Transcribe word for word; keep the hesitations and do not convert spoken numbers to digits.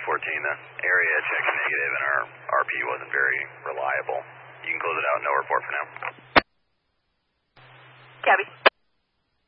fourteen, the area checked negative and our R P wasn't very reliable. You can close it out, no report for now. Cabby.